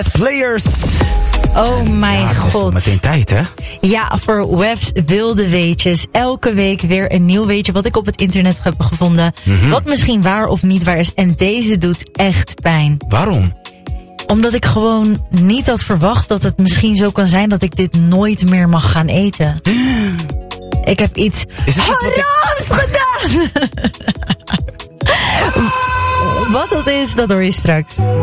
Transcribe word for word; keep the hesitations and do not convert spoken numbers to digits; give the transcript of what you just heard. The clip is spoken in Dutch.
Players. Oh mijn ja, god. Het is meteen tijd, hè? Ja, voor Webs wilde weetjes. Elke week weer een nieuw weetje wat ik op het internet heb gevonden. Mm-hmm. Wat misschien waar of niet waar is. En deze doet echt pijn. Waarom? Omdat ik gewoon niet had verwacht dat het misschien zo kan zijn dat ik dit nooit meer mag gaan eten. Ik heb iets Is het iets wat ik... harams gedaan! Wat dat is, dat hoor je straks.